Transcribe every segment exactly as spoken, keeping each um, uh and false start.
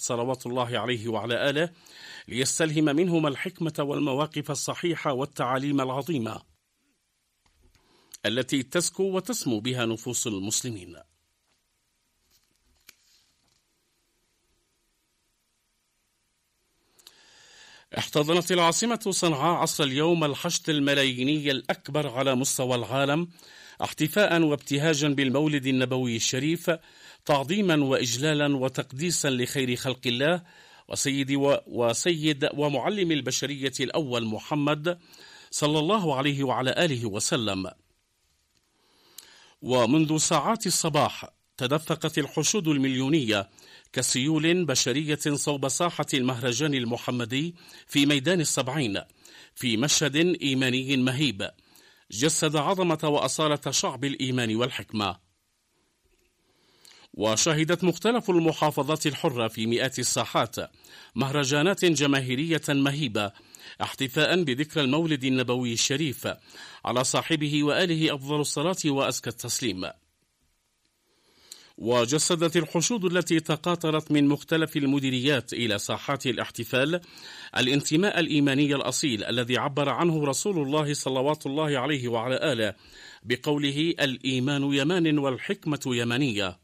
صلوات الله عليه وعلى آله ليستلهم منهما الحكمة والمواقف الصحيحة والتعاليم العظيمة التي تزكو وتسمو بها نفوس المسلمين. احتضنت العاصمة صنعاء عصر اليوم الحشد الملاييني الأكبر على مستوى العالم، احتفاء وابتهاجا بالمولد النبوي الشريف، تعظيما وإجلالا وتقديسا لخير خلق الله وسيد, و وسيد ومعلم البشرية الأول محمد صلى الله عليه وعلى آله وسلم. ومنذ ساعات الصباح تدفقت الحشود المليونية كسيول بشرية صوب ساحة المهرجان المحمدي في ميدان السبعين في مشهد إيماني مهيب جسد عظمة وأصالة شعب الإيمان والحكمة. وشهدت مختلف المحافظات الحرة في مئات الساحات مهرجانات جماهيرية مهيبة احتفاء بذكرى المولد النبوي الشريف على صاحبه وآله أفضل الصلاة وأزكى التسليم. وجسدت الحشود التي تقاطرت من مختلف المديريات إلى ساحات الاحتفال الانتماء الإيماني الأصيل الذي عبر عنه رسول الله صلوات الله عليه وعلى آله بقوله: الإيمان يمان والحكمة يمانية.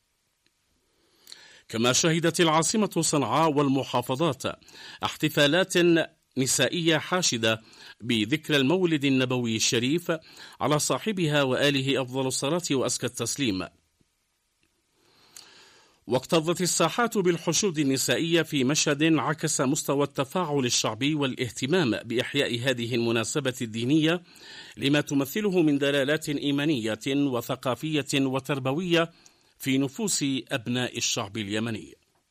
كما شهدت العاصمة صنعاء والمحافظات احتفالات نسائية حاشدة بذكرى المولد النبوي الشريف على صاحبها وآله أفضل الصلاة وأزكى التسليم. واكتظت الساحات بالحشود النسائية في مشهد عكس مستوى التفاعل الشعبي والاهتمام بإحياء هذه المناسبة الدينية لما تمثله من دلالات إيمانية وثقافية وتربوية في نفوس أبناء الشعب اليمني.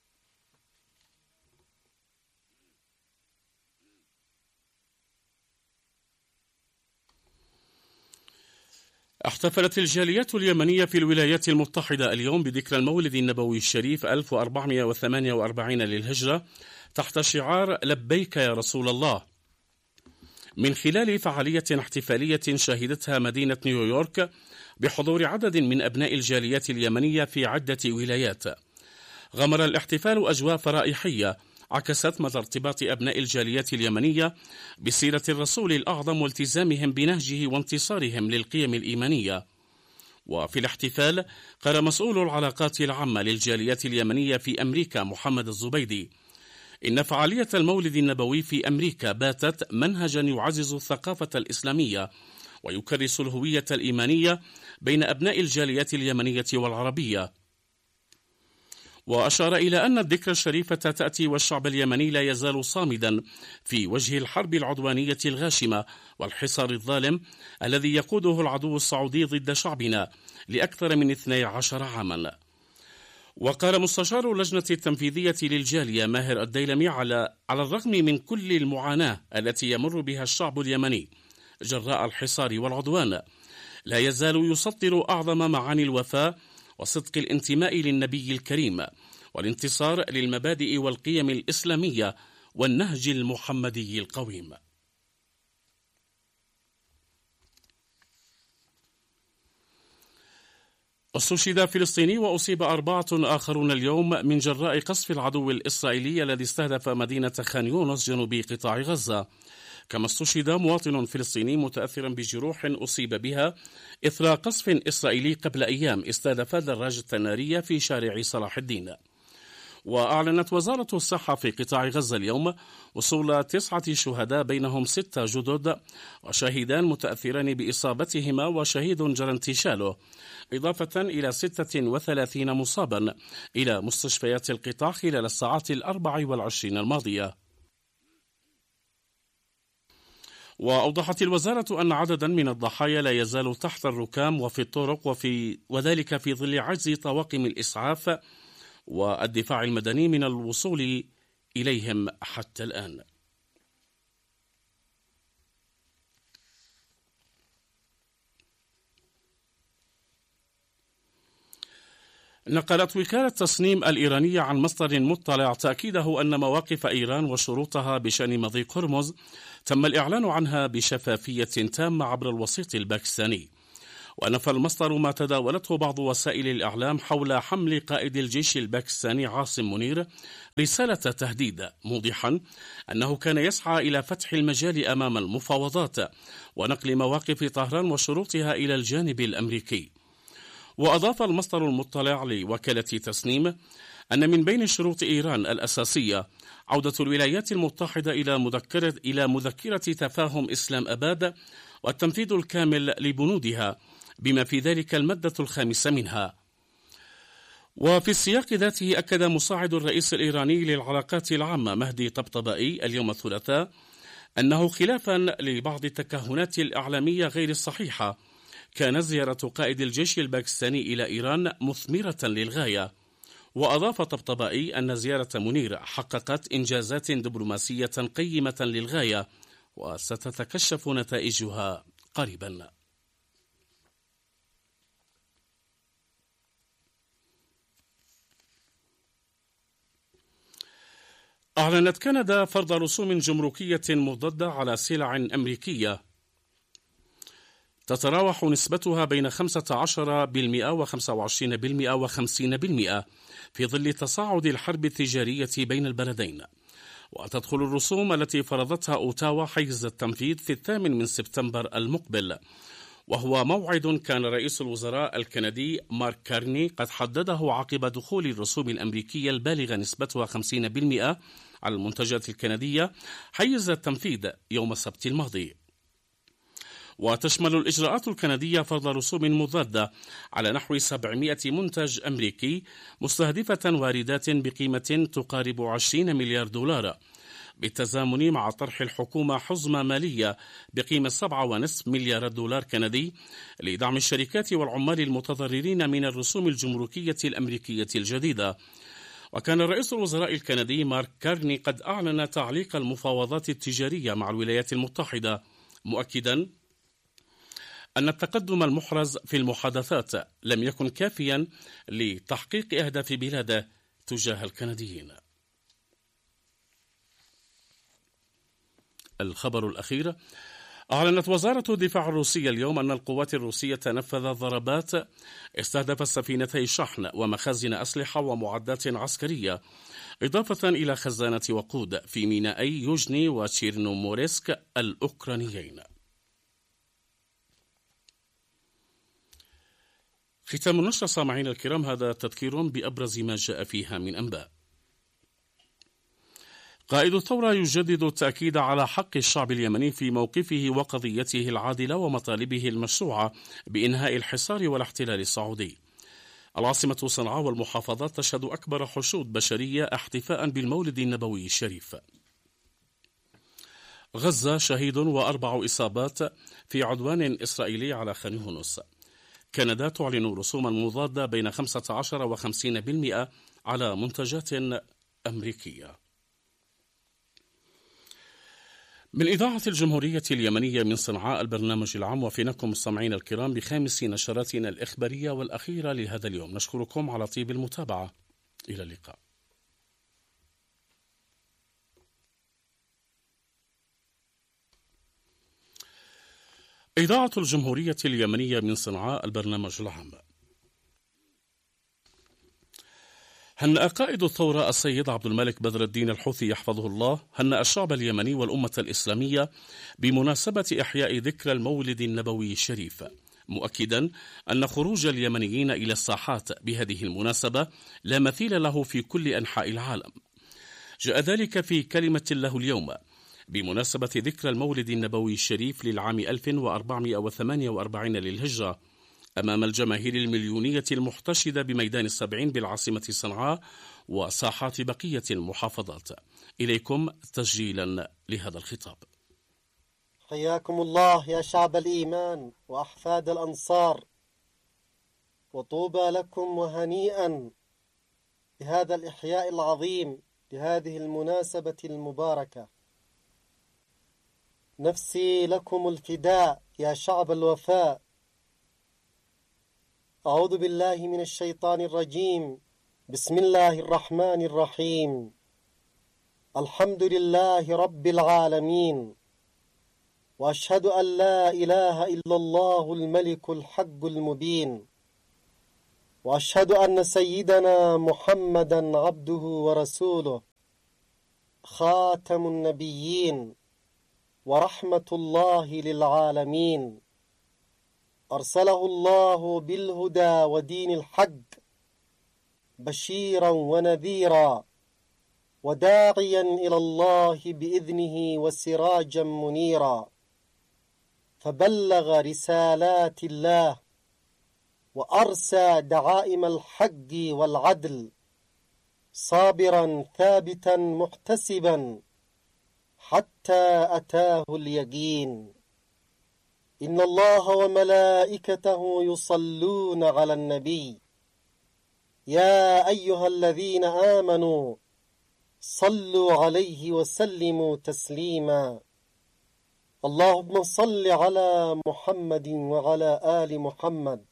احتفلت الجاليات اليمنية في الولايات المتحدة اليوم بذكرى المولد النبوي الشريف ألف وأربعمئة وثمانية وأربعين للهجرة تحت شعار لبيك يا رسول الله، من خلال فعالية احتفالية شهدتها مدينة نيويورك بحضور عدد من أبناء الجاليات اليمنية في عدة ولايات. غمر الاحتفال أجواء فرائحية عكست مدى ارتباط أبناء الجاليات اليمنية بسيرة الرسول الأعظم والتزامهم بنهجه وانتصارهم للقيم الإيمانية. وفي الاحتفال قال مسؤول العلاقات العامة للجاليات اليمنية في أمريكا محمد الزبيدي إن فعالية المولد النبوي في أمريكا باتت منهجا يعزز الثقافة الإسلامية ويكرس الهوية الإيمانية بين أبناء الجاليات اليمنية والعربية. وأشار إلى أن الذكرى الشريفة تأتي والشعب اليمني لا يزال صامدا في وجه الحرب العدوانية الغاشمة والحصار الظالم الذي يقوده العدو السعودي ضد شعبنا لأكثر من اثني عشر عاما. وقال مستشار اللجنة التنفيذية للجالية ماهر الديلمي على على الرغم من كل المعاناة التي يمر بها الشعب اليمني جراء الحصار والعدوان، لا يزال يسطر أعظم معاني الوفاء وصدق الانتماء للنبي الكريم والانتصار للمبادئ والقيم الإسلامية والنهج المحمدي القويم. استشهد فلسطيني وأصيب أربعة آخرون اليوم من جراء قصف العدو الإسرائيلي الذي استهدف مدينة خان يونس جنوب قطاع غزة. كما استشهد مواطن فلسطيني متأثرا بجروح أصيب بها إثر قصف إسرائيلي قبل أيام استهدف دراجة نارية في شارع صلاح الدين. وأعلنت وزارة الصحة في قطاع غزة اليوم وصول تسعة شهداء بينهم ستة جدد وشهيدان متأثران بإصابتهما وشهيد جرى انتشاله، إضافة إلى ستة وثلاثين مصابا إلى مستشفيات القطاع خلال الساعات الأربع والعشرين الماضية. وأوضحت الوزارة أن عددا من الضحايا لا يزال تحت الركام وفي الطرق وفي وذلك في ظل عجز طواقم الإسعاف والدفاع المدني من الوصول إليهم حتى الآن. نقلت وكالة تصنيم الإيرانية عن مصدر مطلع تأكيده أن مواقف إيران وشروطها بشأن مضيق هرمز تم الإعلان عنها بشفافية تامة عبر الوسيط الباكستاني. ونفى المصدر ما تداولته بعض وسائل الإعلام حول حمل قائد الجيش الباكستاني عاصم منير رسالة تهديد، موضحا أنه كان يسعى إلى فتح المجال أمام المفاوضات ونقل مواقف طهران وشروطها إلى الجانب الأمريكي. وأضاف المصدر المطلع لوكالة تسنيم أن من بين شروط إيران الأساسية عودة الولايات المتحدة إلى مذكرة إلى مذكرة تفاهم إسلام أباد والتنفيذ الكامل لبنودها بما في ذلك المادة الخامسة منها. وفي السياق ذاته أكد مساعد الرئيس الإيراني للعلاقات العامة مهدي طبطبائي اليوم الثلاثاء أنه خلافا لبعض التكهنات الإعلامية غير الصحيحة كانت زيارة قائد الجيش الباكستاني إلى إيران مثمرة للغاية. وأضاف طبطبائي أن زيارة منير حققت إنجازات دبلوماسية قيمة للغاية وستتكشف نتائجها قريبا. أعلنت كندا فرض رسوم جمركية مضادة على سلع أمريكية تتراوح نسبتها بين خمسة عشر بالمئة وخمسة وعشرين بالمئة وخمسين بالمئة في ظل تصاعد الحرب التجارية بين البلدين. وتدخل الرسوم التي فرضتها أوتاوا حيز التنفيذ في الثامن من سبتمبر المقبل، وهو موعد كان رئيس الوزراء الكندي مارك كارني قد حدده عقب دخول الرسوم الأمريكية البالغة نسبتها خمسين بالمئة على المنتجات الكندية حيز التنفيذ يوم السبت الماضي. وتشمل الإجراءات الكندية فرض رسوم مضادة على نحو سبعمئة منتج أمريكي مستهدفة واردات بقيمة تقارب عشرين مليار دولار، بالتزامن مع طرح الحكومة حزمة مالية بقيمة سبعة ونصف مليار دولار كندي لدعم الشركات والعمال المتضررين من الرسوم الجمركية الأمريكية الجديدة. وكان رئيس الوزراء الكندي مارك كارني قد أعلن تعليق المفاوضات التجارية مع الولايات المتحدة، مؤكدا أن التقدم المحرز في المحادثات لم يكن كافيا لتحقيق أهداف بلاده تجاه الكنديين. الخبر الأخير: أعلنت وزارة الدفاع الروسية اليوم أن القوات الروسية نفذت ضربات استهدفت سفينتي شحن ومخازن أسلحة ومعدات عسكرية، إضافة إلى خزانة وقود في مينائي يوجني وتشيرنومورسك الأوكرانيين. ختام النشرة سامعين الكرام، هذا تذكير بأبرز ما جاء فيها من أنباء. قائد الثورة يجدد التأكيد على حق الشعب اليمني في موقفه وقضيته العادلة ومطالبه المشروعة بإنهاء الحصار والاحتلال السعودي. العاصمة صنعاء والمحافظات تشهد أكبر حشود بشرية احتفاء بالمولد النبوي الشريف. غزة شهيد وأربع إصابات في عدوان إسرائيلي على خان يونس. كندا تعلن رسوما مضادة بين خمسة عشر وخمسين بالمئة على منتجات أمريكية. من إذاعة الجمهورية اليمنية من صنعاء البرنامج العام، وفينكم مستمعين الكرام بخامس نشراتنا الإخبارية والأخيرة لهذا اليوم. نشكركم على طيب المتابعة، إلى اللقاء. إذاعة الجمهورية اليمنية من صنعاء البرنامج العام. هنأ قائد الثورة السيد عبد الملك بدر الدين الحوثي يحفظه الله هنأ الشعب اليمني والأمة الإسلامية بمناسبة إحياء ذكرى المولد النبوي الشريف، مؤكدا أن خروج اليمنيين إلى الساحات بهذه المناسبة لا مثيل له في كل أنحاء العالم. جاء ذلك في كلمة له اليوم بمناسبة ذكرى المولد النبوي الشريف للعام ألف وأربعمئة وثمانية وأربعين للهجرة أمام الجماهير المليونية المحتشدة بميدان السبعين بالعاصمة صنعاء وساحات بقية المحافظات. إليكم تسجيلا لهذا الخطاب. حياكم الله يا شعب الإيمان وأحفاد الأنصار، وطوبى لكم وهنيئا بهذا الإحياء العظيم لهذه المناسبة المباركة. نفسي لكم الفداء يا شعب الوفاء. أعوذ بالله من الشيطان الرجيم. بسم الله الرحمن الرحيم. الحمد لله رب العالمين، وأشهد أن لا إله إلا الله الملك الحق المبين، وأشهد أن سيدنا محمدا عبده ورسوله خاتم النبيين ورحمة الله للعالمين، أرسله الله بالهدى ودين الحق بشيرا ونذيرا وداعيا إلى الله بإذنه وسراجا منيرا، فبلغ رسالات الله وأرسى دعائم الحق والعدل، صابرا ثابتا محتسبا حتى أتاه اليقين. إن الله وملائكته يصلون على النبي يا أيها الذين آمنوا صلوا عليه وسلموا تسليما. اللهم صل على محمد وعلى آل محمد،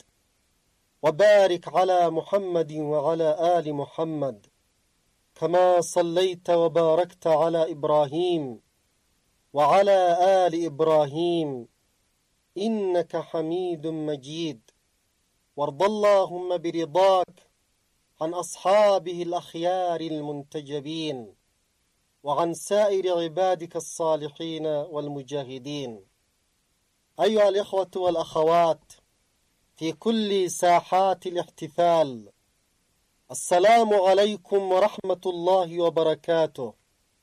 وبارك على محمد وعلى آل محمد، كما صليت وباركت على إبراهيم وعلى آل إبراهيم إنك حميد مجيد. وارض اللهم برضاك عن أصحابه الأخيار المنتجبين، وعن سائر عبادك الصالحين والمجاهدين. أيها الإخوة والأخوات في كل ساحات الاحتفال، السلام عليكم ورحمة الله وبركاته،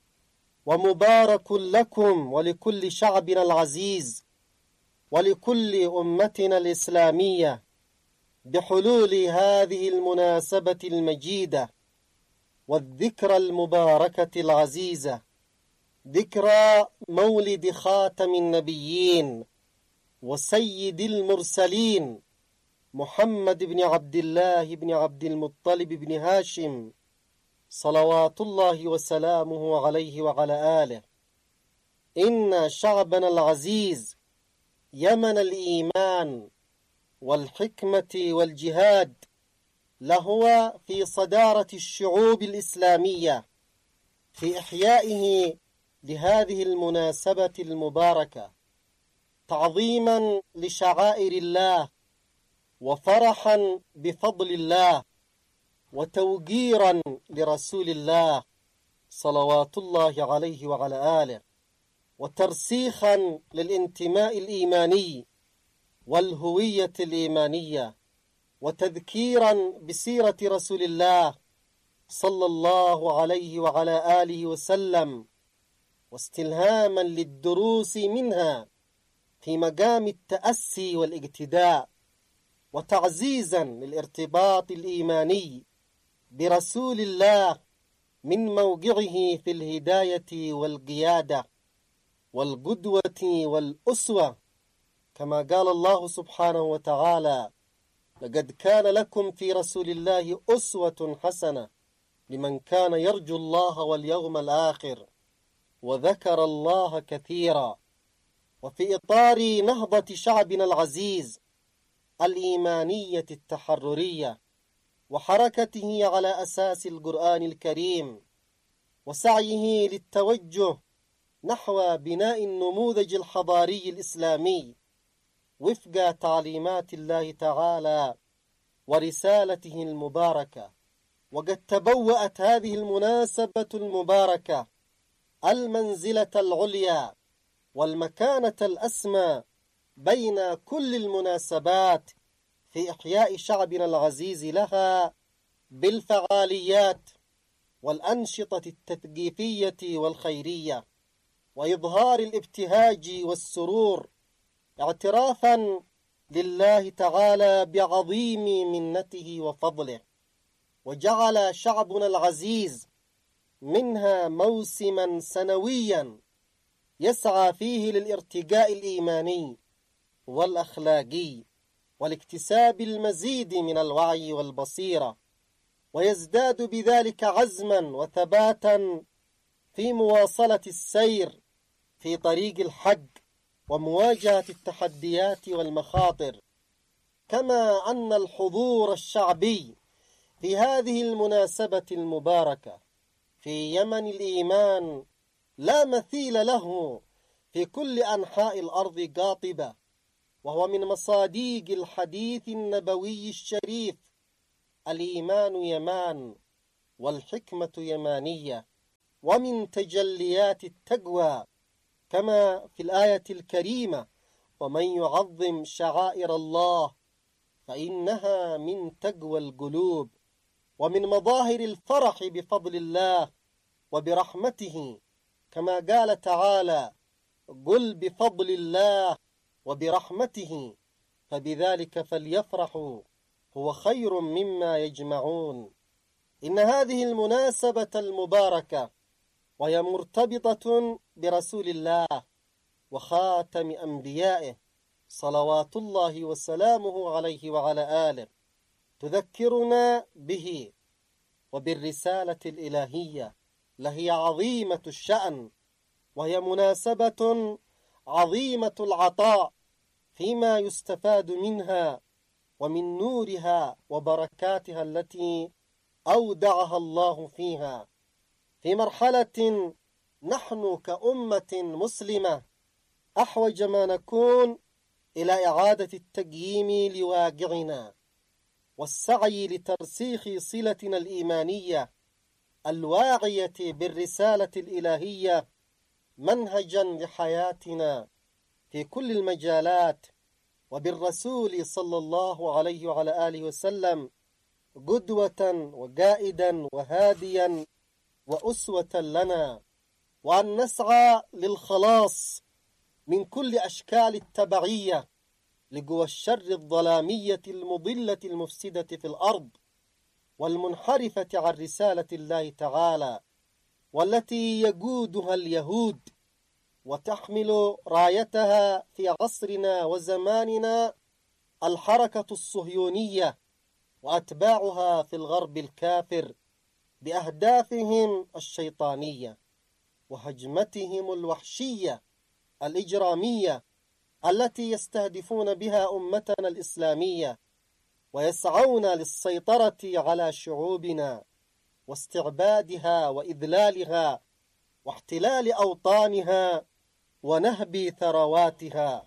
ومبارك لكم ولكل شعبنا العزيز ولكل أمتنا الإسلامية بحلول هذه المناسبة المجيدة والذكرى المباركة العزيزة، ذكرى مولد خاتم النبيين وسيد المرسلين محمد بن عبد الله بن عبد المطلب بن هاشم صلوات الله وسلامه عليه وعلى آله. إن شعبنا العزيز يمن الإيمان والحكمة والجهاد لهو في صدارة الشعوب الإسلامية في إحيائه لهذه المناسبة المباركة، تعظيما لشعائر الله وفرحا بفضل الله وتوقيرا لرسول الله صلوات الله عليه وعلى آله، وترسيخا للانتماء الإيماني والهوية الإيمانية، وتذكيرا بسيرة رسول الله صلى الله عليه وعلى آله وسلم، واستلهاما للدروس منها في مقام التأسي والاقتداء، وتعزيزا للارتباط الإيماني برسول الله من موقعه في الهداية والقيادة والقدوة والأسوة، كما قال الله سبحانه وتعالى: لقد كان لكم في رسول الله أسوة حسنة لمن كان يرجو الله واليوم الآخر وذكر الله كثيرا. وفي إطار نهضة شعبنا العزيز الإيمانية التحررية وحركته على أساس القرآن الكريم وسعيه للتوجه نحو بناء النموذج الحضاري الإسلامي وفق تعليمات الله تعالى ورسالته المباركة، وقد تبوأت هذه المناسبة المباركة المنزلة العليا والمكانة الأسمى بين كل المناسبات في إحياء شعبنا العزيز لها بالفعاليات والأنشطة التثقيفية والخيرية، وإظهار الابتهاج والسرور، اعترافا لله تعالى بعظيم منته وفضله. وجعل شعبنا العزيز منها موسما سنويا يسعى فيه للارتقاء الإيماني والأخلاقي والاكتساب المزيد من الوعي والبصيرة، ويزداد بذلك عزما وثباتا في مواصلة السير في طريق الحق ومواجهة التحديات والمخاطر. كما أن الحضور الشعبي في هذه المناسبة المباركة في يمن الإيمان لا مثيل له في كل أنحاء الأرض قاطبة، وهو من مصادق الحديث النبوي الشريف: الإيمان يمان والحكمة يمانية. ومن تجليات التقوى كما في الآية الكريمة: ومن يعظم شعائر الله فإنها من تقوى القلوب. ومن مظاهر الفرح بفضل الله وبرحمته كما قال تعالى: قل بفضل الله وبرحمته فبذلك فليفرحوا هو خير مما يجمعون. إن هذه المناسبة المباركة وهي مرتبطة برسول الله وخاتم أنبيائه صلوات الله وسلامه عليه وعلى آله تذكرنا به وبالرسالة الإلهية، لهي عظيمة الشأن، وهي مناسبة عظيمة العطاء فيما يستفاد منها ومن نورها وبركاتها التي أودعها الله فيها، في مرحلة نحن كأمة مسلمة أحوج ما نكون إلى إعادة التقييم لواقعنا والسعي لترسيخ صلتنا الإيمانية الواعية بالرسالة الإلهية منهجا لحياتنا في كل المجالات، وبالرسول صلى الله عليه وعلى آله وسلم قدوة وقائدا وهاديا وأسوة لنا، وأن نسعى للخلاص من كل أشكال التبعية لقوى الشر الظلامية المضلة المفسدة في الأرض والمنحرفة عن رسالة الله تعالى، والتي يقودها اليهود وتحمل رايتها في عصرنا وزماننا الحركة الصهيونية وأتباعها في الغرب الكافر بأهدافهم الشيطانية وهجمتهم الوحشية الإجرامية التي يستهدفون بها أمتنا الإسلامية، ويسعون للسيطرة على شعوبنا واستعبادها وإذلالها واحتلال أوطانها ونهب ثرواتها.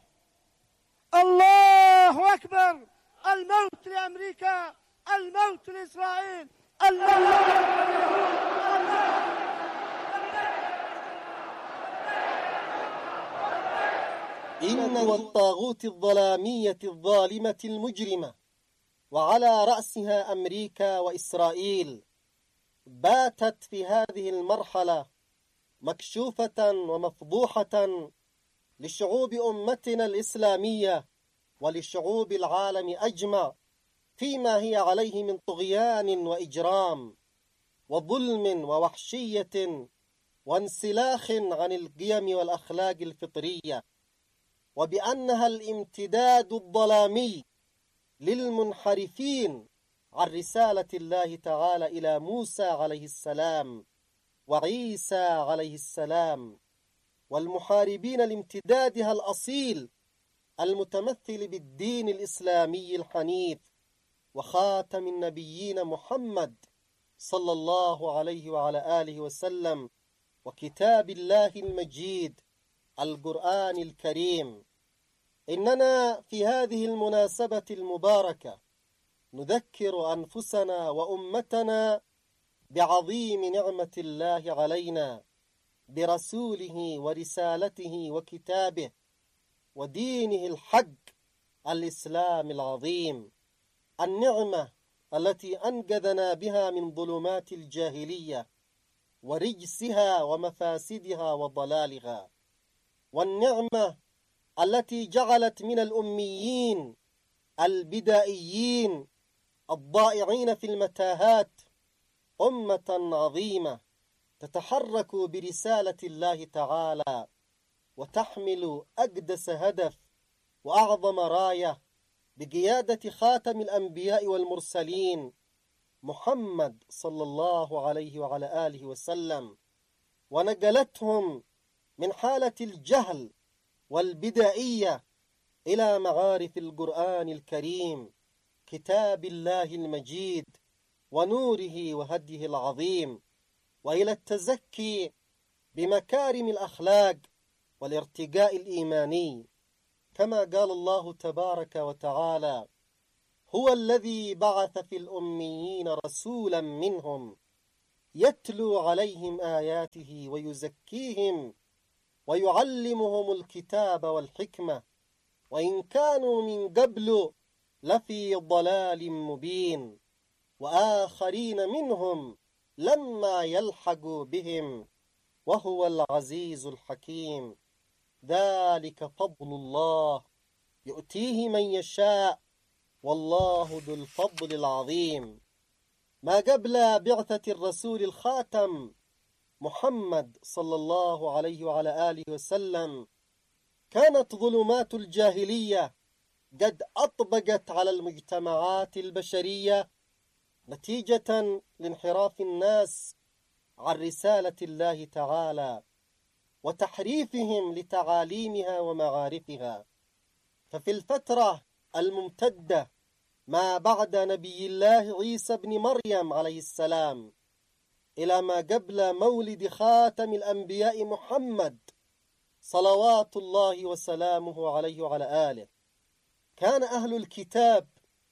الله أكبر! الموت لأمريكا، الموت لإسرائيل، الموت إن والطاغوت الظلامية الظالمة المجرمة، وعلى رأسها أمريكا وإسرائيل، باتت في هذه المرحلة مكشوفة ومفضوحة لشعوب أمتنا الإسلامية ولشعوب العالم أجمع فيما هي عليه من طغيان وإجرام وظلم ووحشية وانسلاخ عن القيم والأخلاق الفطرية، وبأنها الامتداد الظلامي للمنحرفين عن رسالة الله تعالى إلى موسى عليه السلام وعيسى عليه السلام، والمحاربين لامتدادها الأصيل المتمثل بالدين الإسلامي الحنيف وخاتم النبيين محمد صلى الله عليه وعلى آله وسلم وكتاب الله المجيد القرآن الكريم. إننا في هذه المناسبة المباركة نذكر أنفسنا وأمتنا بعظيم نعمة الله علينا برسوله ورسالته وكتابه ودينه الحق الإسلام العظيم، النعمة التي أنقذنا بها من ظلمات الجاهلية ورجسها ومفاسدها وضلالها، والنعمة التي جعلت من الأميين البدائيين الضائعين في المتاهات أمة عظيمة تتحرك برسالة الله تعالى وتحمل أقدس هدف وأعظم راية بقيادة خاتم الأنبياء والمرسلين محمد صلى الله عليه وعلى آله وسلم، ونقلتهم من حالة الجهل والبدائية إلى معارف القرآن الكريم كتاب الله المجيد ونوره وهديه العظيم، وإلى التزكي بمكارم الأخلاق والارتقاء الإيماني، كما قال الله تبارك وتعالى: هو الذي بعث في الأميين رسولا منهم يتلو عليهم آياته ويزكيهم ويعلمهم الكتاب والحكمة وإن كانوا من قبل لفي ضلال مبين وآخرين منهم لما يلحقوا بهم وهو العزيز الحكيم. ذلك فضل الله يؤتيه من يشاء والله ذو الفضل العظيم. ما قبل بعثة الرسول الخاتم محمد صلى الله عليه وعلى آله وسلم كانت ظلمات الجاهلية قد أطبقت على المجتمعات البشرية نتيجة لانحراف الناس عن رسالة الله تعالى وتحريفهم لتعاليمها ومعارفها. ففي الفترة الممتدة ما بعد نبي الله عيسى بن مريم عليه السلام إلى ما قبل مولد خاتم الأنبياء محمد صلوات الله وسلامه عليه وعلى آله، كان أهل الكتاب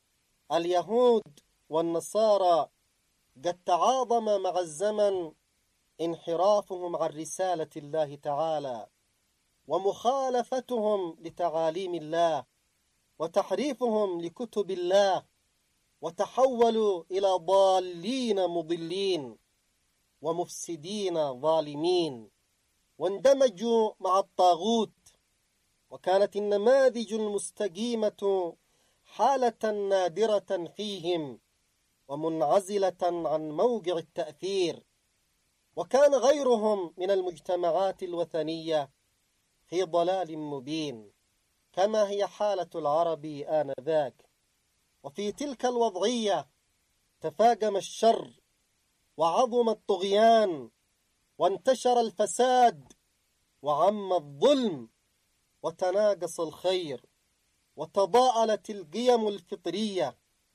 اليهود والنصارى قد تعاظم مع الزمن انحرافهم عن رسالة الله تعالى ومخالفتهم لتعاليم الله وتحريفهم لكتب الله، وتحولوا إلى ضالين مضلين ومفسدين ظالمين، واندمجوا مع الطاغوت. وكانت النماذج المستقيمة حالة نادرة فيهم ومنعزلة عن موقع التأثير، وكان غيرهم من المجتمعات الوثنية في ضلال مبين كما هي حالة العرب آنذاك. وفي تلك الوضعية تفاقم الشر وعظم الطغيان وانتشر الفساد وعم الظلم وتناقص الخير وتضاءلت القيم الفطرية،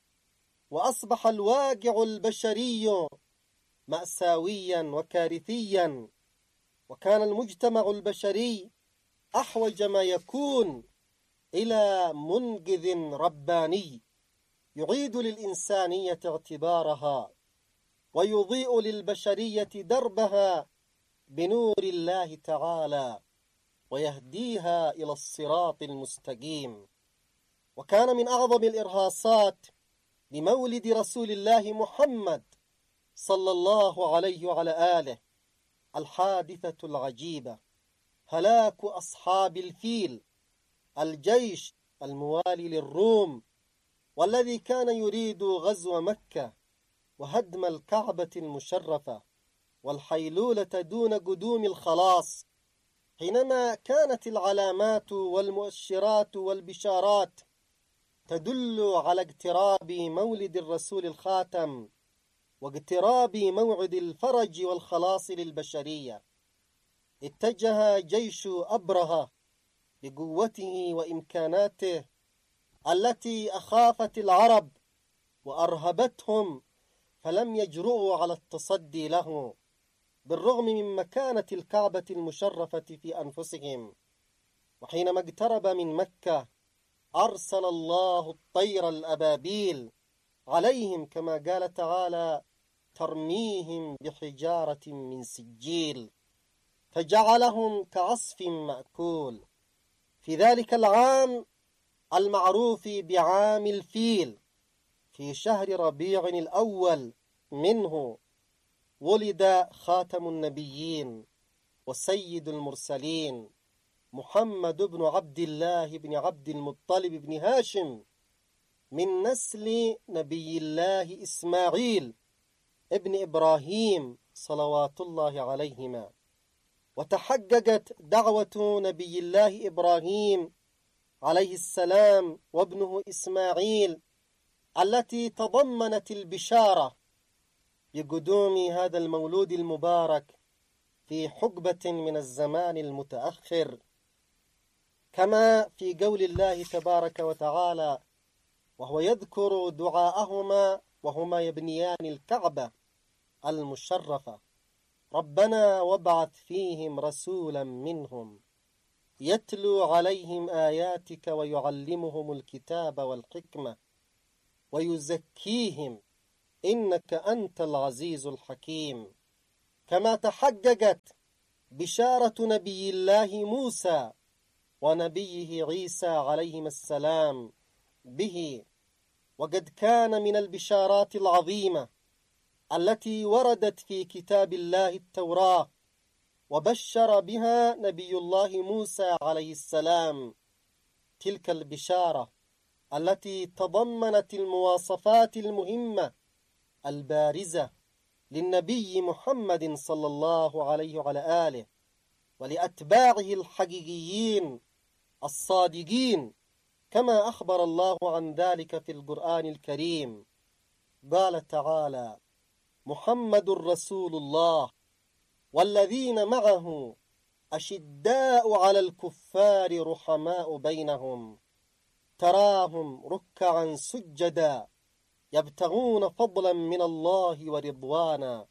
وأصبح الواقع البشري مأساويا وكارثيا، وكان المجتمع البشري أحوج ما يكون إلى منقذ رباني يعيد للإنسانية اعتبارها ويضيء للبشرية دربها بنور الله تعالى ويهديها إلى الصراط المستقيم. وكان من أعظم الإرهاصات بمولد رسول الله محمد صلى الله عليه وعلى آله الحادثة العجيبة، هلاك أصحاب الفيل، الجيش الموالي للروم، والذي كان يريد غزو مكة وهدم الكعبة المشرفة والحيلولة دون قدوم الخلاص، حينما كانت العلامات والمؤشرات والبشارات تدل على اقتراب مولد الرسول الخاتم واقتراب موعد الفرج والخلاص للبشرية. اتجه جيش أبرهة بقوته وإمكاناته التي أخافت العرب وأرهبتهم، فلم يجرؤوا على التصدي له بالرغم من مكانة الكعبة المشرفة في أنفسهم. وحينما اقترب من مكة أرسل الله الطير الأبابيل عليهم كما قال تعالى: ترميهم بحجارة من سجيل فجعلهم كعصف مأكول. في ذلك العام المعروف بعام الفيل في شهر ربيع الأول منه ولد خاتم النبيين وسيد المرسلين محمد بن عبد الله بن عبد المطلب بن هاشم من نسل نبي الله إسماعيل ابن إبراهيم صلوات الله عليهما. وتحققت دعوة نبي الله إبراهيم عليه السلام وابنه إسماعيل التي تضمنت البشارة بقدوم هذا المولود المبارك في حقبة من الزمان المتأخر، كما في قول الله تبارك وتعالى: وهو يذكر دعاءهما وهما يبنيان الكعبة المشرفة: ربنا وابعث فيهم رسولا منهم يتلو عليهم آياتك ويعلمهم الكتاب والحكمة ويزكيهم إنك أنت العزيز الحكيم. كما تحققت بشارة نبي الله موسى ونبيه عيسى عليهما السلام به، وقد كان من البشارات العظيمة التي وردت في كتاب الله التوراة وبشر بها نبي الله موسى عليه السلام، تلك البشارة التي تضمنت المواصفات المهمة البارزة للنبي محمد صلى الله عليه وعلى آله ولأتباعه الحقيقيين الصادقين، كما أخبر الله عن ذلك في القرآن الكريم. قال تعالى: محمد رسول الله والذين معه أشداء على الكفار رحماء بينهم تراهم ركعا سجدا يبتغون فضلا من الله ورضوانا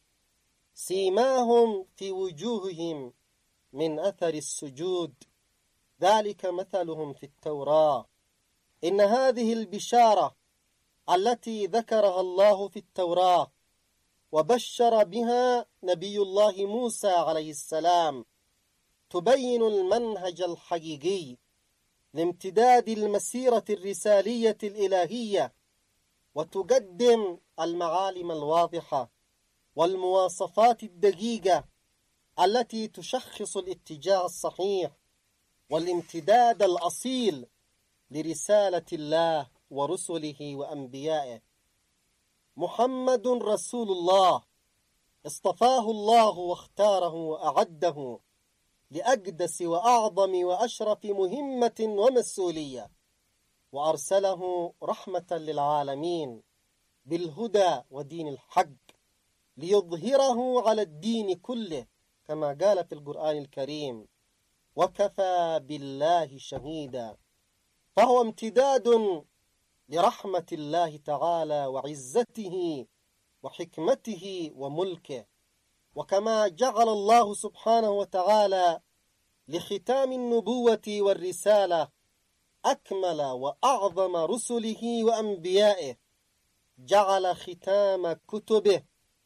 سيماهم في وجوههم من أثر السجود ذلك مثلهم في التوراة. إن هذه البشارة التي ذكرها الله في التوراة وبشر بها نبي الله موسى عليه السلام تبين المنهج الحقيقي لامتداد المسيرة الرسالية الإلهية، وتقدم المعالم الواضحة والمواصفات الدقيقة التي تشخص الاتجاه الصحيح والامتداد الأصيل لرسالة الله ورسله وأنبيائه. محمد رسول الله اصطفاه الله واختاره وأعده لأقدس وأعظم وأشرف مهمة ومسؤولية، وأرسله رحمة للعالمين بالهدى ودين الحق ليظهره على الدين كله، كما قال في القرآن الكريم: وكفى بالله شهيدا. فهو امتداد لرحمة الله تعالى وعزته وحكمته وملكه. وكما جعل الله سبحانه وتعالى لختام النبوة والرسالة أكمل وأعظم رسله وأنبيائه، جعل ختام كتبه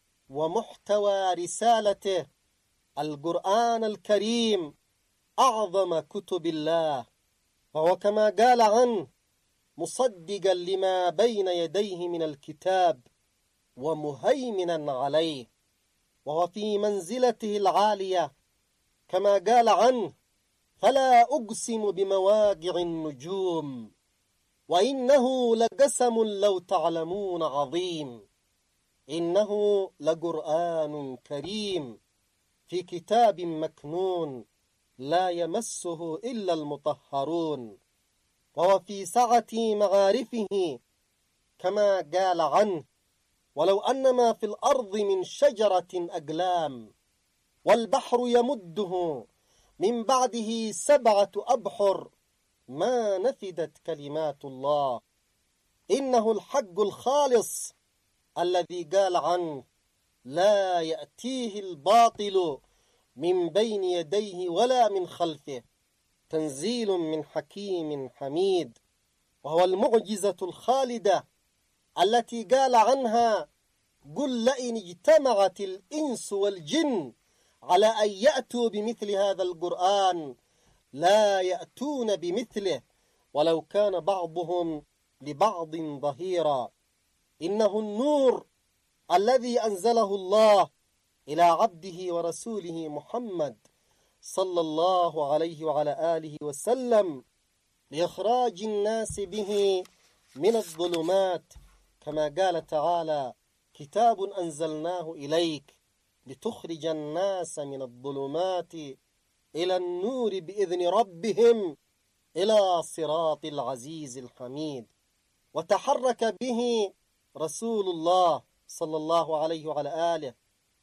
ومحتوى رسالته القرآن الكريم أعظم كتب الله، فهو كما قال عنه مصدقا لما بين يديه من الكتاب ومهيمنا عليه، وهو في منزلته العالية كما قال عنه: فلا أقسم بمواقع النجوم وإنه لقسم لو تعلمون عظيم، إنه لقرآن كريم في كتاب مكنون لا يمسه إلا المطهرون، وهو في سعة معارفه كما قال عنه: ولو أن ما في الأرض من شجرة أقلام والبحر يمده من بعده سبعة أبحر ما نفدت كلمات الله، إنه الحق الخالص الذي قال عنه: لا يأتيه الباطل من بين يديه ولا من خلفه تنزيل من حكيم حميد، وهو المعجزة الخالدة التي قال عنها: قل لئن اجتمعت الإنس والجن على أن يأتوا بمثل هذا القرآن لا يأتون بمثله ولو كان بعضهم لبعض ظهيرا. إنه النور الذي أنزله الله إلى عبده ورسوله محمد صلى الله عليه وعلى آله وسلم لإخراج الناس به من الظلمات، كما قال تعالى: كتاب أنزلناه إليك لتخرج الناس من الظلمات إلى النور بإذن ربهم إلى صراط العزيز الحميد. وتحرك به رسول الله صلى الله عليه وعلى آله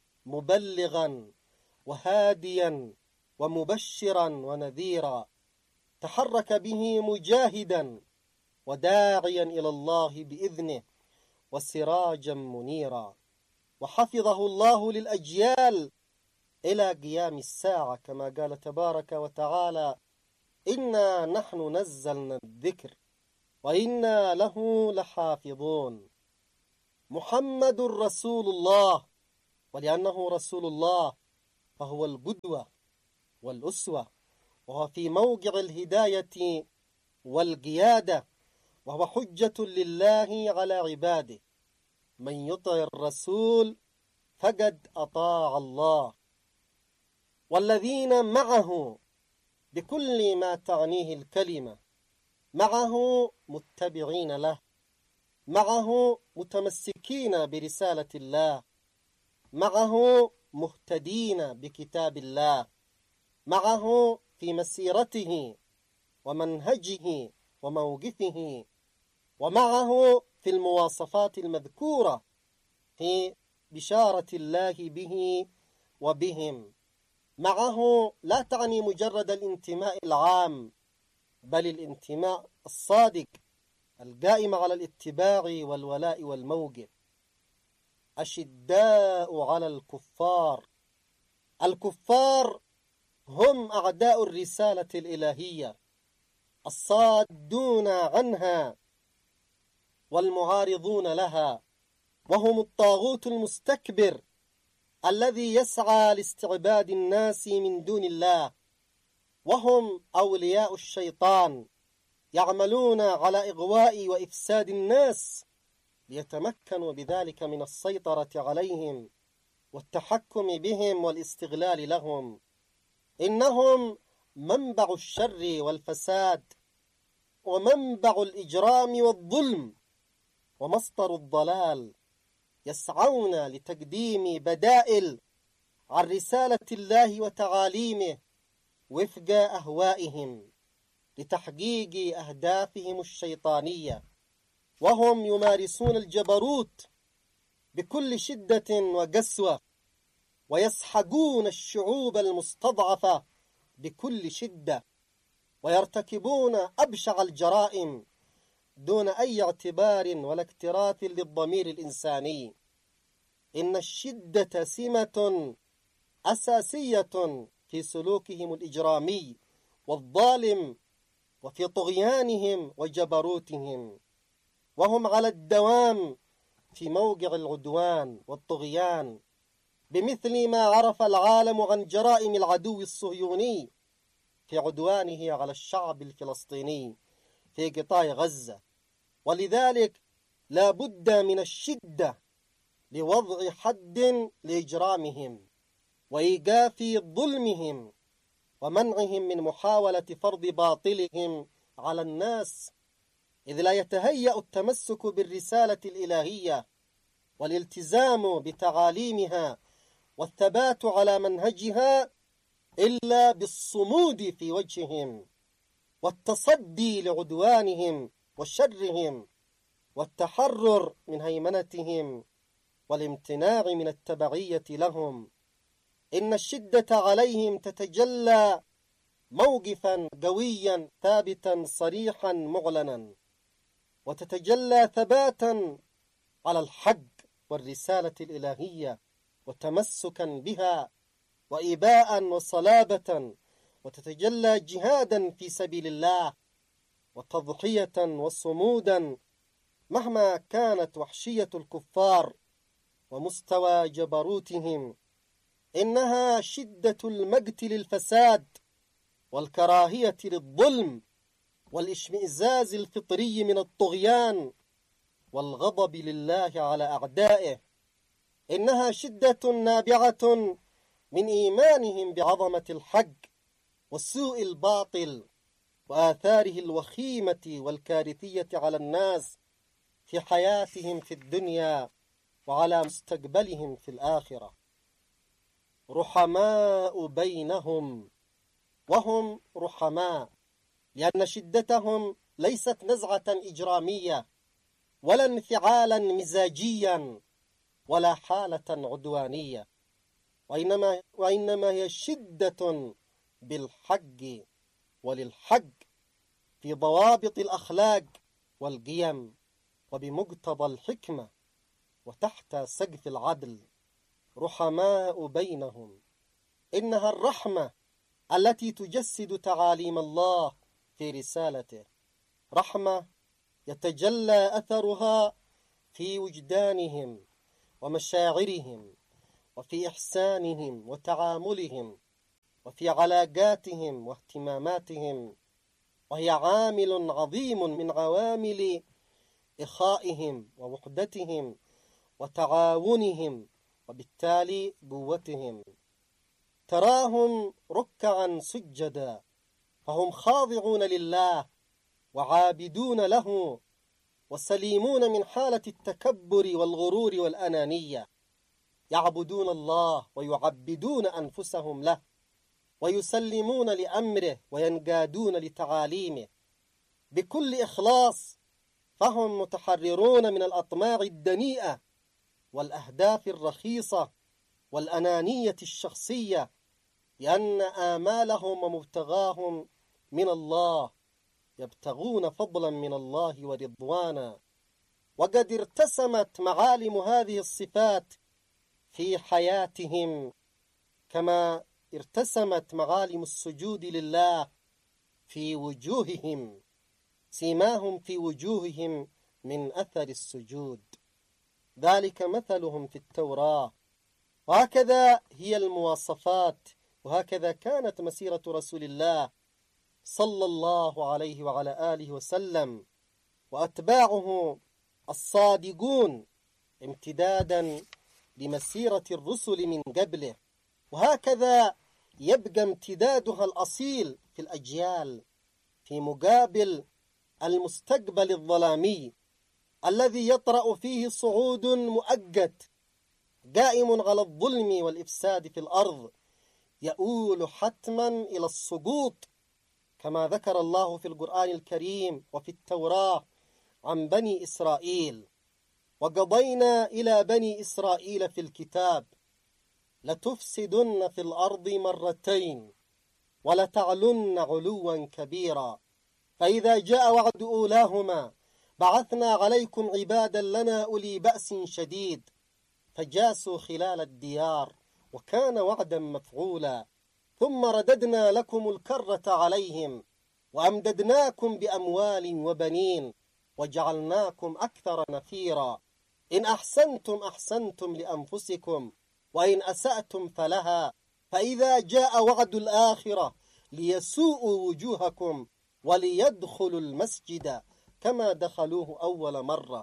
مبلغا وهاديا ومبشرا ونذيرا، تحرك به مجاهدا وداعيا إلى الله بإذنه وسراجا منيرا، وحفظه الله للأجيال إلى قيام الساعة، كما قال تبارك وتعالى: إنا نحن نزلنا الذكر وإنا له لحافظون. محمد رسول الله، ولأنه رسول الله فهو القدوة والأسوة، وهو في موقع الهداية والقيادة، وهو حجة لله على عباده. من يطع الرسول فقد أطاع الله. والذين معه بكل ما تعنيه الكلمة، معه متبعين له، معه متمسكين برسالة الله، معه مهتدين بكتاب الله، معه في مسيرته ومنهجه وموقفه، ومعه في المواصفات المذكورة في بشارة الله به وبهم. معه لا تعني مجرد الانتماء العام، بل الانتماء الصادق القائم على الاتباع والولاء والموقف. أشداء على الكفار. الكفار هم أعداء الرسالة الإلهية، الصادون عنها والمعارضون لها، وهم الطاغوت المستكبر الذي يسعى لاستعباد الناس من دون الله، وهم أولياء الشيطان يعملون على إغواء وإفساد الناس ليتمكنوا بذلك من السيطرة عليهم والتحكم بهم والاستغلال لهم. إنهم منبع الشر والفساد، ومنبع الإجرام والظلم، ومصدر الضلال. يسعون لتقديم بدائل عن رسالة الله وتعاليمه وفق أهوائهم لتحقيق أهدافهم الشيطانية، وهم يمارسون الجبروت بكل شدة وقسوة، ويسحقون الشعوب المستضعفة بكل شدة، ويرتكبون أبشع الجرائم دون أي اعتبار ولا اكتراث للضمير الإنساني. إن الشدة سمة أساسية في سلوكهم الإجرامي والظالم وفي طغيانهم وجبروتهم، وهم على الدوام في موقع العدوان والطغيان، بمثل ما عرف العالم عن جرائم العدو الصهيوني في عدوانه على الشعب الفلسطيني في قطاع غزة. ولذلك لا بد من الشدة لوضع حد لإجرامهم وإيقاف ظلمهم ومنعهم من محاولة فرض باطلهم على الناس، إذ لا يتهيأ التمسك بالرسالة الإلهية والالتزام بتعاليمها والثبات على منهجها إلا بالصمود في وجههم والتصدي لعدوانهم وشرهم والتحرر من هيمنتهم والامتناع من التبعية لهم. إن الشدة عليهم تتجلى موقفا قويا ثابتا صريحا معلنا، وتتجلى ثباتا على الحق والرسالة الإلهية وتمسكا بها وإباء وصلابة، وتتجلى جهادا في سبيل الله وتضحية وصمودا مهما كانت وحشية الكفار ومستوى جبروتهم. إنها شدة المقت للفساد والكراهية للظلم والاشمئزاز الفطري من الطغيان والغضب لله على أعدائه. إنها شدة نابعة من إيمانهم بعظمة الحق وسوء الباطل وآثاره الوخيمة والكارثية على الناس في حياتهم في الدنيا وعلى مستقبلهم في الآخرة. رحماء بينهم، وهم رحماء لأن شدتهم ليست نزعة إجرامية ولا انفعالا مزاجيا ولا حالة عدوانية، وإنما, وإنما هي شدة بالحق وللحق في ضوابط الأخلاق والقيم وبمقتضى الحكمة وتحت سقف العدل. رحماء بينهم، إنها الرحمة التي تجسد تعاليم الله في رسالته، رحمة يتجلى أثرها في وجدانهم ومشاعرهم وفي إحسانهم وتعاملهم وفي علاقاتهم واهتماماتهم، وهي عامل عظيم من عوامل إخائهم ووحدتهم وتعاونهم وبالتالي قوتهم. تراهم ركعا سجدا فهم خاضعون لله وعابدون له وسليمون من حالة التكبر والغرور والأنانية، يعبدون الله ويعبدون أنفسهم له ويسلمون لأمره وينقادون لتعاليمه بكل إخلاص، فهم متحررون من الأطماع الدنيئة والأهداف الرخيصة والأنانية الشخصية، لأن آمالهم ومبتغاهم من الله، يبتغون فضلا من الله ورضوانا. وقد ارتسمت معالم هذه الصفات في حياتهم كما ارتسمت معالم السجود لله في وجوههم، سيماهم في وجوههم من أثر السجود، ذلك مثلهم في التوراة. وهكذا هي المواصفات، وهكذا كانت مسيرة رسول الله صلى الله عليه وعلى آله وسلم وأتباعه الصادقون امتدادا لمسيرة الرسل من قبله، وهكذا يبقى امتدادها الأصيل في الأجيال في مقابل المستقبل الظلامي الذي يطرأ فيه صعود مؤقت قائم على الظلم والإفساد في الأرض، يؤول حتما إلى السقوط، كما ذكر الله في القرآن الكريم وفي التوراة عن بني إسرائيل: وقضينا إلى بني إسرائيل في الكتاب لتفسدن في الأرض مرتين ولتعلن علوا كبيرا، فإذا جاء وعد أولاهما بعثنا عليكم عبادا لنا أولي بأس شديد فجاسوا خلال الديار وكان وعدا مفعولا، ثم رددنا لكم الكرة عليهم وأمددناكم بأموال وبنين وجعلناكم أكثر نفيرا، إن أحسنتم أحسنتم لأنفسكم وإن أسأتم فلها، فإذا جاء وعد الآخرة ليسوءوا وجوهكم وليدخلوا المسجد كما دخلوه أول مرة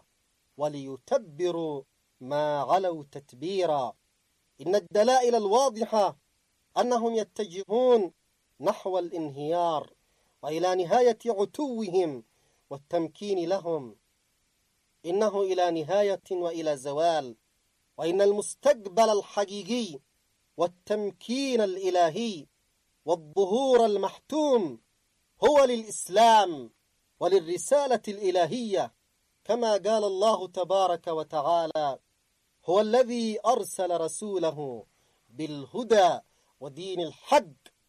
وليتبروا ما علوا تتبيرا. إن الدلائل الواضحة أنهم يتجهون نحو الانهيار وإلى نهاية عتوهم والتمكين لهم، إنه إلى نهاية وإلى زوال، وإن المستقبل الحقيقي والتمكين الإلهي والظهور المحتوم هو للإسلام وللرسالة الإلهية، كما قال الله تبارك وتعالى: هو الذي أرسل رسوله بالهدى ودين الحق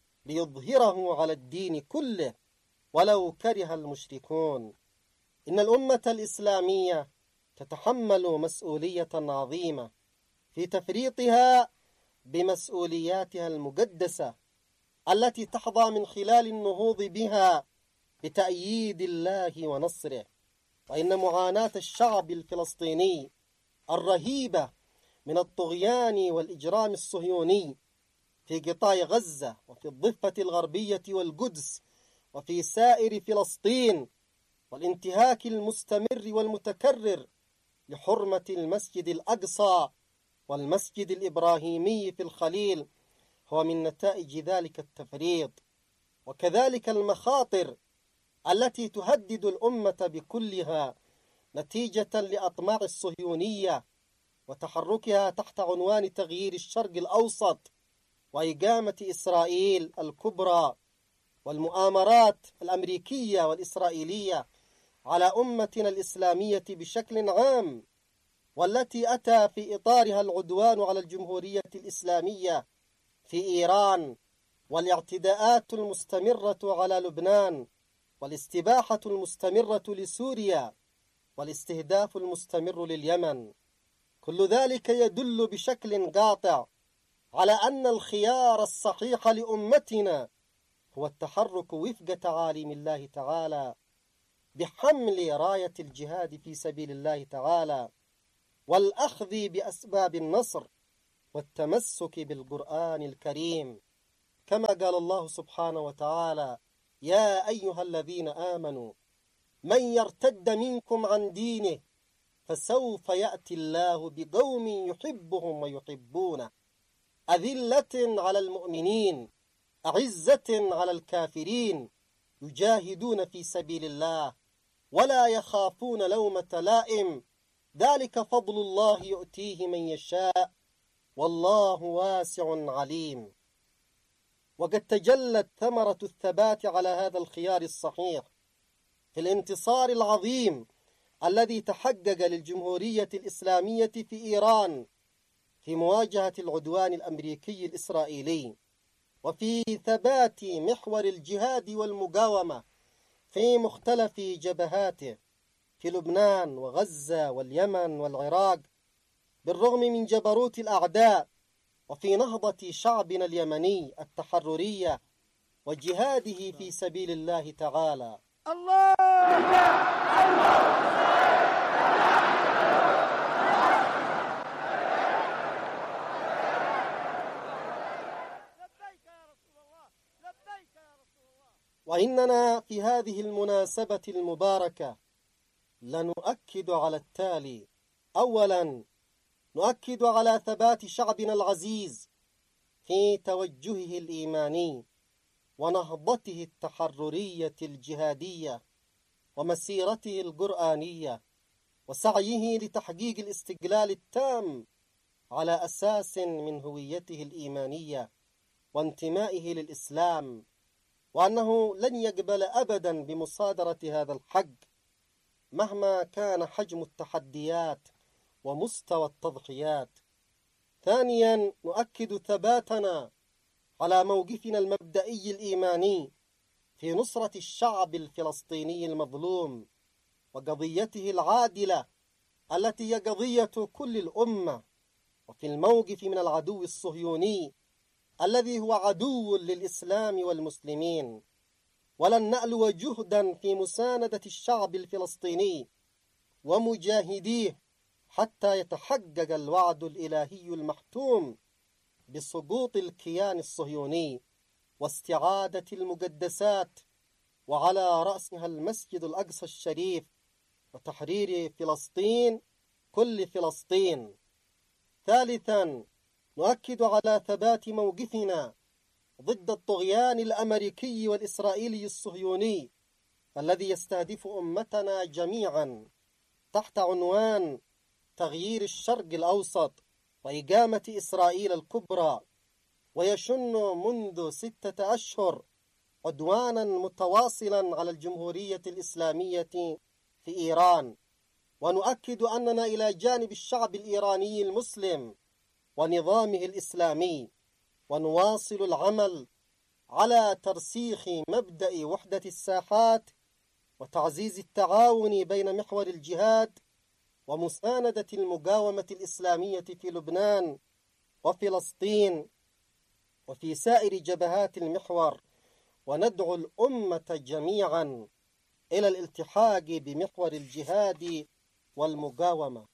ليظهره على الدين كله ولو كره المشركون. إن الأمة الإسلامية تتحمل مسؤولية عظيمة في تفريطها بمسؤولياتها المقدسة التي تحظى من خلال النهوض بها بتأييد الله ونصره. وإن معاناة الشعب الفلسطيني الرهيبة من الطغيان والإجرام الصهيوني في قطاع غزة وفي الضفة الغربية والقدس وفي سائر فلسطين، والانتهاك المستمر والمتكرر لحرمة المسجد الأقصى والمسجد الإبراهيمي في الخليل هو من نتائج ذلك التفريط، وكذلك المخاطر التي تهدد الأمة بكلها نتيجة لأطماع الصهيونية وتحركها تحت عنوان تغيير الشرق الأوسط وإقامة إسرائيل الكبرى، والمؤامرات الأمريكية والإسرائيلية على أمتنا الإسلامية بشكل عام، والتي أتى في إطارها العدوان على الجمهورية الإسلامية في إيران، والاعتداءات المستمرة على لبنان، والاستباحة المستمرة لسوريا، والاستهداف المستمر لليمن. كل ذلك يدل بشكل قاطع على أن الخيار الصحيح لأمتنا هو التحرك وفق تعاليم الله تعالى بحمل راية الجهاد في سبيل الله تعالى والأخذ بأسباب النصر والتمسك بالقرآن الكريم، كما قال الله سبحانه وتعالى: يا أيها الذين آمنوا من يرتد منكم عن دينه فسوف يأتي الله بقوم يحبهم ويحبونه أذلة على المؤمنين أعزة على الكافرين يجاهدون في سبيل الله ولا يخافون لومة لائم ذلك فضل الله يؤتيه من يشاء والله واسع عليم. وقد تجلت ثمرة الثبات على هذا الخيار الصحيح في الانتصار العظيم الذي تحقق للجمهورية الإسلامية في إيران في مواجهة العدوان الأمريكي الإسرائيلي، وفي ثبات محور الجهاد والمقاومة في مختلف جبهاته في لبنان وغزة واليمن والعراق بالرغم من جبروت الأعداء، وفي نهضة شعبنا اليمني التحررية وجهاده في سبيل الله تعالى. الله وإننا في هذه المناسبة المباركة لنؤكد على التالي: أولا، نؤكد على ثبات شعبنا العزيز في توجهه الإيماني ونهضته التحررية الجهادية ومسيرته القرآنية وسعيه لتحقيق الاستقلال التام على أساس من هويته الإيمانية وانتمائه للإسلام، وأنه لن يقبل أبدا بمصادرة هذا الحق مهما كان حجم التحديات ومستوى التضحيات. ثانيا، نؤكد ثباتنا على موقفنا المبدئي الإيماني في نصرة الشعب الفلسطيني المظلوم وقضيته العادلة التي هي قضية كل الأمة، وفي الموقف من العدو الصهيوني الذي هو عدو للإسلام والمسلمين. ولن نألو جهدا في مساندة الشعب الفلسطيني ومجاهديه حتى يتحقق الوعد الإلهي المحتوم بسقوط الكيان الصهيوني واستعادة المقدسات، وعلى رأسها المسجد الأقصى الشريف، وتحرير فلسطين كل فلسطين. ثالثا، نؤكد على ثبات موقفنا ضد الطغيان الأمريكي والإسرائيلي الصهيوني الذي يستهدف أمتنا جميعا تحت عنوان تغيير الشرق الأوسط وإقامة إسرائيل الكبرى، ويشن منذ ستة أشهر عدوانا متواصلا على الجمهورية الإسلامية في إيران. ونؤكد أننا إلى جانب الشعب الإيراني المسلم ونظامه الإسلامي، ونواصل العمل على ترسيخ مبدأ وحدة الساحات وتعزيز التعاون بين محور الجهاد ومساندة المقاومة الإسلامية في لبنان وفلسطين وفي سائر جبهات المحور، وندعو الأمة جميعا إلى الالتحاق بمحور الجهاد والمقاومة.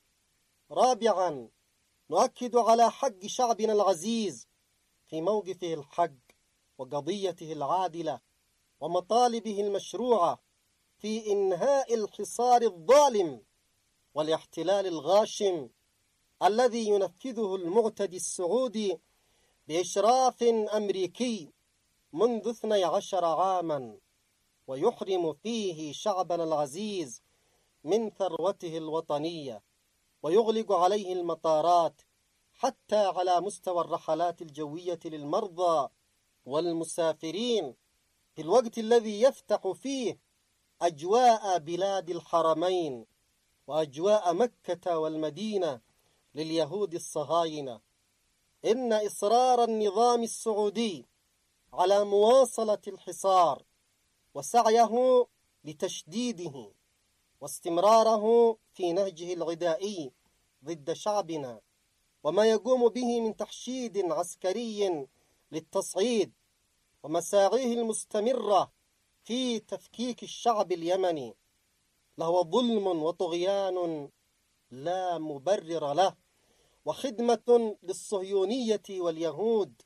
رابعا، نؤكد على حق شعبنا العزيز في موقفه الحق وقضيته العادلة ومطالبه المشروعة في إنهاء الحصار الظالم والاحتلال الغاشم الذي ينفذه المعتدي السعودي بإشراف أمريكي منذ اثني عشر عاما، ويحرم فيه شعبنا العزيز من ثروته الوطنية، ويغلق عليه المطارات حتى على مستوى الرحلات الجوية للمرضى والمسافرين، في الوقت الذي يفتح فيه أجواء بلاد الحرمين وأجواء مكة والمدينة لليهود الصهاينة. إن إصرار النظام السعودي على مواصلة الحصار وسعيه لتشديده واستمراره في نهجه العدائي ضد شعبنا وما يقوم به من تحشيد عسكري للتصعيد ومساعيه المستمرة في تفكيك الشعب اليمني لهو ظلم وطغيان لا مبرر له، وخدمة للصهيونية واليهود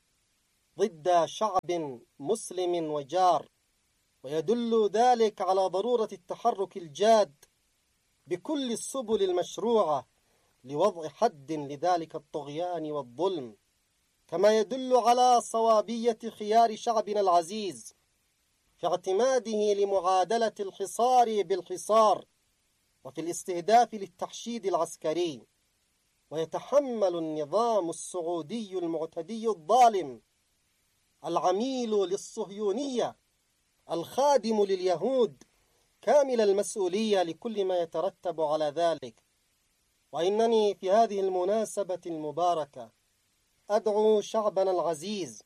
ضد شعب مسلم وجار، ويدل ذلك على ضرورة التحرك الجاد بكل السبل المشروعة لوضع حد لذلك الطغيان والظلم، كما يدل على صوابية خيار شعبنا العزيز في اعتماده لمعادلة الحصار بالحصار وفي الاستهداف للتحشيد العسكري. ويتحمل النظام السعودي المعتدي الظالم العميل للصهيونية الخادم لليهود كامل المسؤولية لكل ما يترتب على ذلك. وإنني في هذه المناسبة المباركة أدعو شعبنا العزيز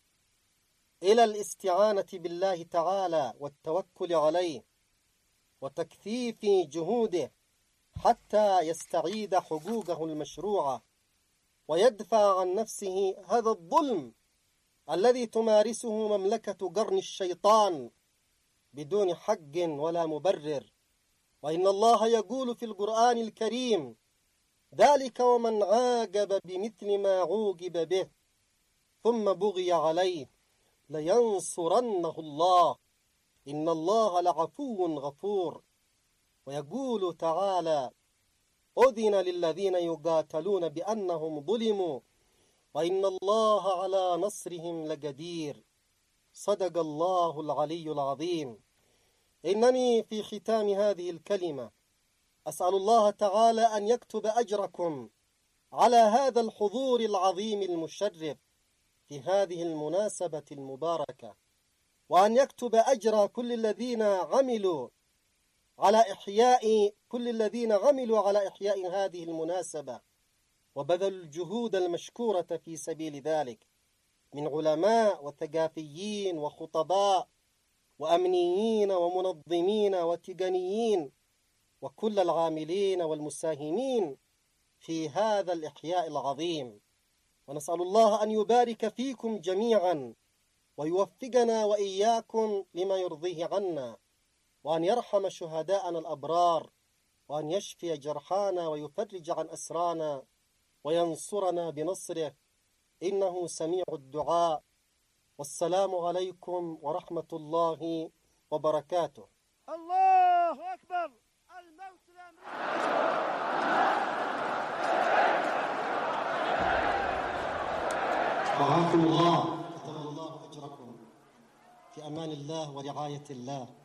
إلى الاستعانة بالله تعالى والتوكل عليه وتكثيف جهوده حتى يستعيد حقوقه المشروعة ويدفع عن نفسه هذا الظلم الذي تمارسه مملكة قرن الشيطان بدون حق ولا مبرر. وإن الله يقول في القرآن الكريم: ذلك ومن عاقب بمثل ما عوقب به ثم بغي عليه لينصرنه الله إن الله لعفو غفور. ويقول تعالى: أذن للذين يقاتلون بأنهم ظلموا وإن الله على نصرهم لقدير. صدق الله العلي العظيم. إنني في ختام هذه الكلمة أسأل الله تعالى أن يكتب أجركم على هذا الحضور العظيم المشرف في هذه المناسبة المباركة، وأن يكتب أجر كل الذين عملوا على إحياء كل الذين عملوا على إحياء هذه المناسبة وبذلوا الجهود المشكورة في سبيل ذلك من علماء وثقافيين وخطباء وأمنيين ومنظمين وتقنيين وكل العاملين والمساهمين في هذا الإحياء العظيم. ونسأل الله أن يبارك فيكم جميعا ويوفقنا وإياكم لما يرضيه عنا، وأن يرحم شهداءنا الأبرار، وأن يشفي جرحانا ويفرج عن أسرانا وينصرنا بنصره إنه سميع الدعاء. والسلام عليكم ورحمة الله وبركاته. الله أكبر. الموت لأمريكا. رعاكم الله، كتب الله أجركم، في أمان الله ورعاية الله.